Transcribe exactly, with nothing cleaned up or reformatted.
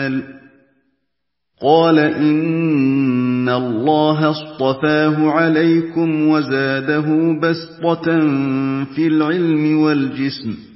الْجِبَالِ قَالَ إِنَّ اللَّهَ اصْطَفَاهُ عَلَيْكُمْ وَزَادَهُ بَسْطَةً فِي الْعِلْمِ وَالْجِسْمِ